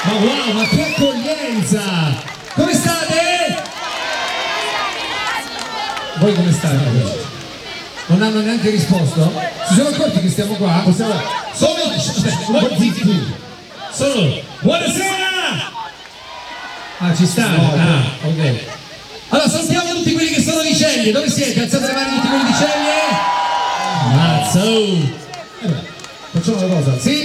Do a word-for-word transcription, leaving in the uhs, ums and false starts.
Ma wow, ma che accoglienza! Come state? Voi come state? Non hanno neanche risposto? Si sono accorti che stiamo qua? Possiamo... Solo... Zitti! Solo... Buonasera! Ah, ci stanno? Ah, ok. Allora, salutiamo tutti quelli che sono di Ceglie. Dove siete? Alzate le mani tutti quelli di Ceglie. Mazza! Oh. Eh beh, facciamo una cosa. Sì?